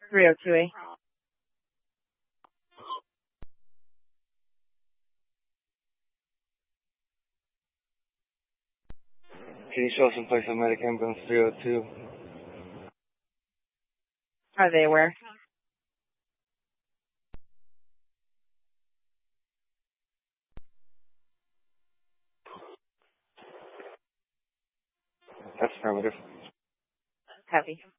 302A. Can you show us someplace on Medic Ambulance 302? Are they aware? That's affirmative. Copy.